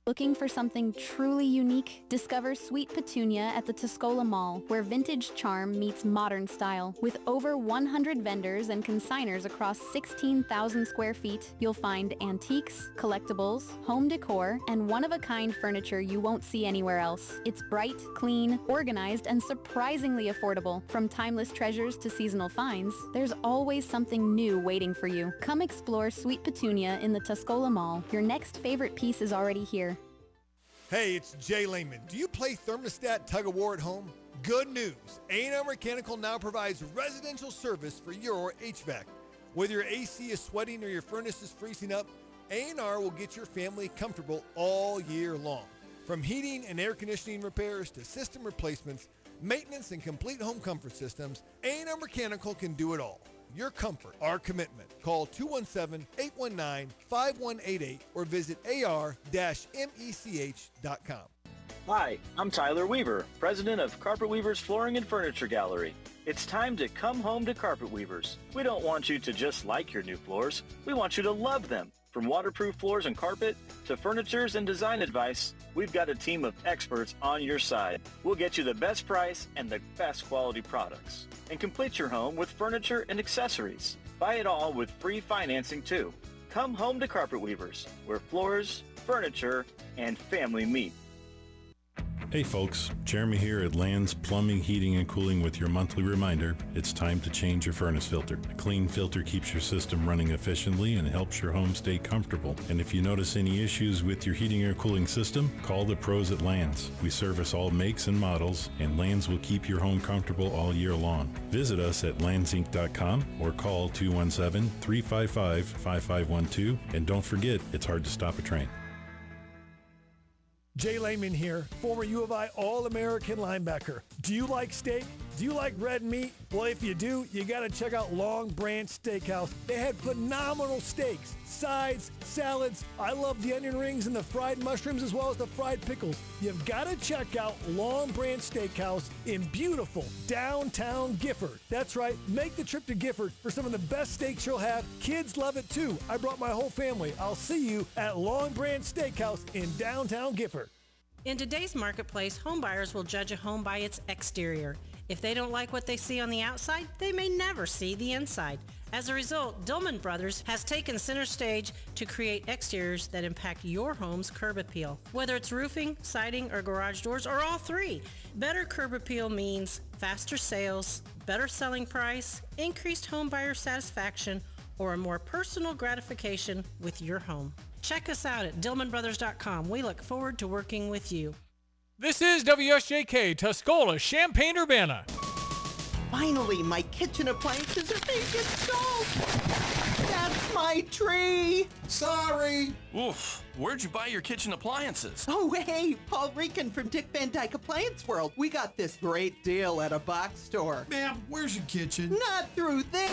Looking for something truly unique? Discover Sweet Petunia at the Tuscola Mall, where vintage charm meets modern style. With over 100 vendors and consigners across 16,000 square feet, you'll find antiques, collectibles, home decor, and one-of-a-kind furniture you won't see anywhere else. It's bright, clean, organized, and surprisingly affordable. From timeless treasures to seasonal finds, there's always something new waiting for you. Come explore Sweet Petunia in the Tuscola Mall. Your next favorite piece is already here. Hey, it's Jay Lehman. Do you play thermostat tug-of-war at home? Good news. A&R Mechanical now provides residential service for your HVAC. Whether your AC is sweating or your furnace is freezing up, A&R will get your family comfortable all year long. From heating and air conditioning repairs to system replacements, maintenance, and complete home comfort systems, A&R Mechanical can do it all. Your comfort, our commitment. Call 217-819-5188 or visit ar-mech.com. Hi, I'm Tyler Weaver, president of Carpet Weavers Flooring and Furniture Gallery. It's time to come home to Carpet Weavers. We don't want you to just like your new floors. We want you to love them. From waterproof floors and carpet to furnitures and design advice, we've got a team of experts on your side. We'll get you the best price and the best quality products. And complete your home with furniture and accessories. Buy it all with free financing too. Come home to Carpet Weavers, where floors, furniture, and family meet. Hey folks, Jeremy here at Land's Plumbing, Heating, and Cooling with your monthly reminder, it's time to change your furnace filter. A clean filter keeps your system running efficiently and helps your home stay comfortable. And if you notice any issues with your heating or cooling system, call the pros at Land's. We service all makes and models, and Land's will keep your home comfortable all year long. Visit us at landsinc.com or call 217-355-5512. And don't forget, it's hard to stop a train. Jay Lehman here, former U of I All-American linebacker. Do you like steak? Do you like red meat? Well, if you do, you got to check out Long Branch Steakhouse. They had phenomenal steaks, sides, salads. I love the onion rings and the fried mushrooms as well as the fried pickles. You've got to check out Long Branch Steakhouse in beautiful downtown Gifford. That's right, make the trip to Gifford for some of the best steaks you'll have. Kids love it too. I brought my whole family. I'll see you at Long Branch Steakhouse in downtown Gifford. In today's marketplace, home buyers will judge a home by its exterior. If they don't like what they see on the outside, they may never see the inside. As a result, Dillman Brothers has taken center stage to create exteriors that impact your home's curb appeal. Whether it's roofing, siding, or garage doors, or all three, better curb appeal means faster sales, better selling price, increased home buyer satisfaction, or a more personal gratification with your home. Check us out at DillmanBrothers.com. We look forward to working with you. This is WSJK, Tuscola, Champaign-Urbana. Finally, my kitchen appliances are being installed. That's my tree. Sorry. Oof, where'd you buy your kitchen appliances? Oh, hey, Paul Rican from Dick Van Dyke Appliance World. We got this great deal at a box store. Ma'am, where's your kitchen? Not through there.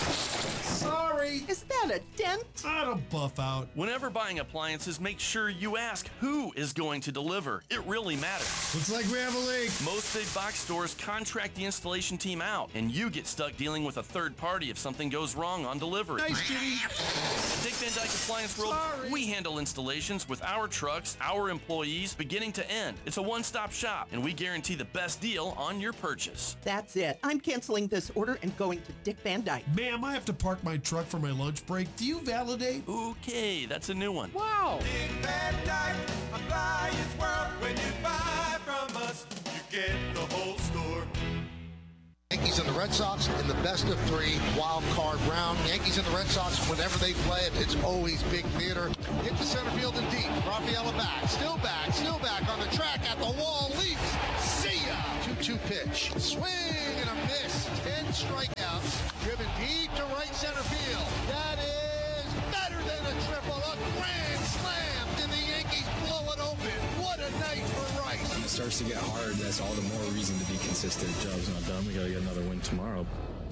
Sorry. Is that a dent? I'll buff out. Whenever buying appliances, make sure you ask who is going to deliver. It really matters. Looks like we have a leak. Most big box stores contract the installation team out, and you get stuck dealing with a third party if something goes wrong on delivery. Nice, Kitty. Dick Van Dyke Appliance World, we handle installations with our trucks, our employees, beginning to end. It's a one-stop shop, and we guarantee the best deal on your purchase. That's it. I'm canceling this order and going to Dick Van Dyke. Ma'am, I have to park my truck for my lunch break. Do you validate? Okay, that's a new one. Wow. Dick Van Dyke Appliance World. When you buy from us, you get the whole store. Yankees and the Red Sox in the best of three wild card round. Yankees and the Red Sox, whenever they play it, it's always big theater. Hit to center field and deep. Rafaela back, still back on the track at the wall, leaps. See ya! 2-2 pitch. Swing and a miss. 10 strikeouts. Driven deep to right center field. That is better than a triple. A grand slam. And the Yankees blow it open. What a night for Rice. When it starts to get hard, that's all the more reason to be consistent. Job's not done. We got to get another win tomorrow.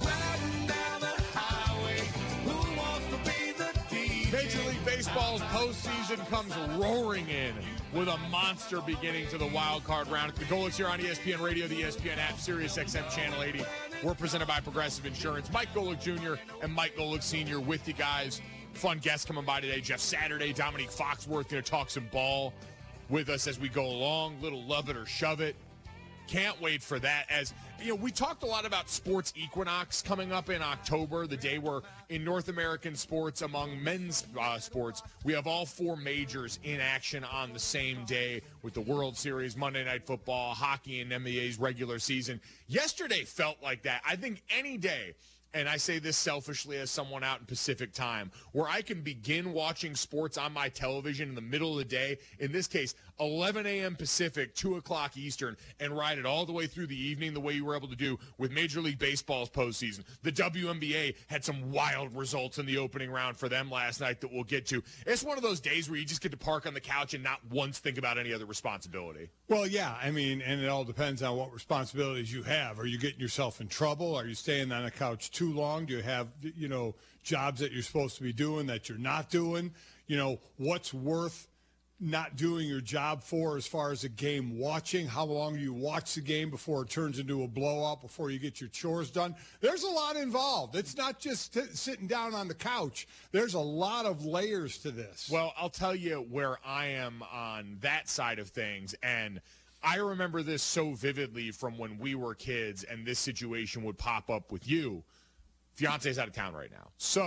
Major League Baseball's postseason comes roaring in with a monster beginning to the wild card round. The Golics here on ESPN Radio, the ESPN app, Sirius XM Channel 80. We're presented by Progressive Insurance. Mike Golic Jr. and Mike Golic Sr. with you guys. Fun guests coming by today. Jeff Saturday, Dominique Foxworth, going to talk some ball. with us as we go along. Little love it or shove it. Can't wait for that. As you know, we talked a lot about sports equinox coming up in October, the day where in North American sports, among men's sports, we have all 4 majors in action on the same day with the World Series, Monday Night Football, hockey, and NBA's regular season. Yesterday felt like that. I think any day, and I say this selfishly as someone out in Pacific time, where I can begin watching sports on my television in the middle of the day, in this case, 11 a.m. Pacific, 2 o'clock Eastern, and ride it all the way through the evening the way you were able to do with Major League Baseball's postseason. The WNBA had some wild results in the opening round for them last night that we'll get to. It's one of those days where you just get to park on the couch and not once think about any other responsibility. Well, yeah, I mean, and it all depends on what responsibilities you have. Are you getting yourself in trouble? Are you staying on the couch too long? Do you have, jobs that you're supposed to be doing that you're not doing? What's worth not doing your job for as far as a game watching? How long do you watch the game before it turns into a blowout, before you get your chores done? There's a lot involved. It's not just sitting down on the couch. There's a lot of layers to this. Well, I'll tell you where I am on that side of things, and I remember this so vividly from when we were kids, and this situation would pop up with you. Fiance's out of town right now. So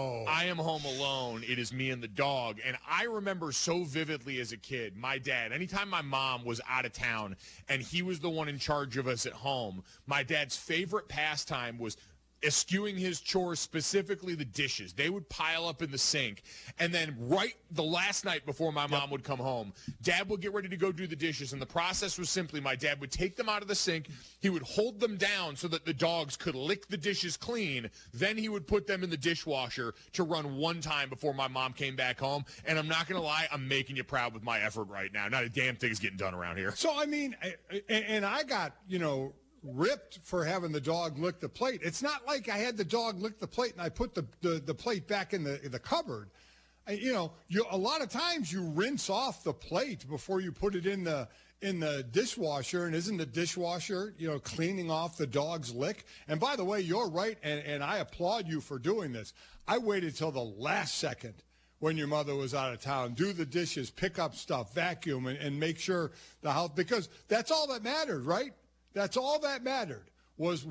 I am home alone. It is me and the dog. And I remember so vividly as a kid, my dad, anytime my mom was out of town and he was the one in charge of us at home, my dad's favorite pastime was eschewing his chores, specifically the dishes. They would pile up in the sink. And then right the last night before my mom would come home, Dad would get ready to go do the dishes. And the process was simply my dad would take them out of the sink. He would hold them down so that the dogs could lick the dishes clean. Then he would put them in the dishwasher to run one time before my mom came back home. And I'm not going to lie, I'm making you proud with my effort right now. Not a damn thing is getting done around here. So, I mean, and I got, ripped for having the dog lick the plate. It's not like I had the dog lick the plate and I put the plate back in the cupboard. A lot of times you rinse off the plate before you put it in the dishwasher, and isn't the dishwasher, cleaning off the dog's lick? And by the way, you're right, and I applaud you for doing this. I waited till the last second when your mother was out of town, do the dishes, pick up stuff, vacuum, and make sure the house, because that's all that mattered, right? That's all that mattered was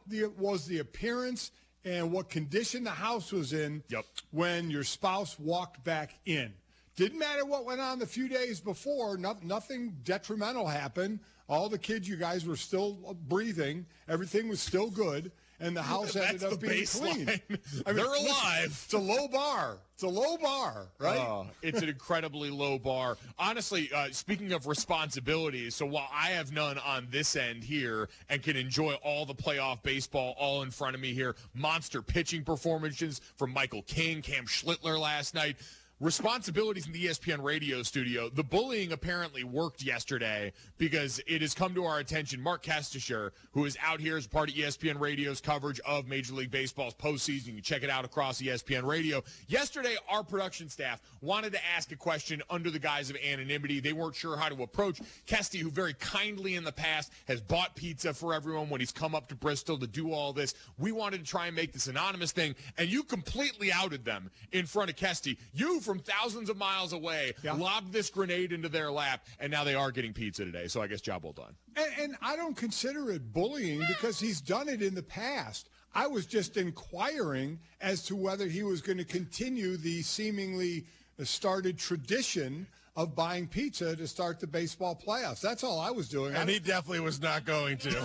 the appearance and what condition the house was in when your spouse walked back in. Didn't matter what went on the few days before. Nothing detrimental happened. All the kids, you guys were still breathing. Everything was still good. And the house ended up being clean. I mean, they're alive. It's a low bar. It's a low bar, right? It's an incredibly low bar. Honestly, speaking of responsibilities, so while I have none on this end here and can enjoy all the playoff baseball all in front of me here, monster pitching performances from Michael King, Cam Schlittler last night, responsibilities in the ESPN radio studio. The bullying apparently worked yesterday because it has come to our attention. Mark Kestisher, who is out here as part of ESPN radio's coverage of Major League Baseball's postseason. You can check it out across ESPN radio. Yesterday, our production staff wanted to ask a question under the guise of anonymity. They weren't sure how to approach Kesty, who very kindly in the past has bought pizza for everyone when he's come up to Bristol to do all this. We wanted to try and make this anonymous thing, and you completely outed them in front of Kesty. You, from thousands of miles away, lobbed this grenade into their lap, and now they are getting pizza today. So I guess job well done. And I don't consider it bullying because he's done it in the past. I was just inquiring as to whether he was going to continue the seemingly started tradition of buying pizza to start the baseball playoffs. That's all I was doing. And he definitely was not going to.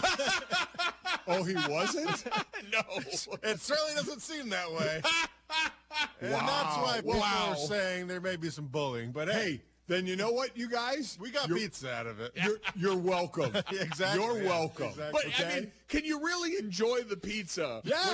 Oh, he wasn't? No. It certainly doesn't seem that way. And that's why people are saying there may be some bullying. But hey, then you know what, you guys? We got pizza out of it. You're welcome. Exactly. You're welcome. Exactly. But, I mean, can you really enjoy the pizza? Yeah.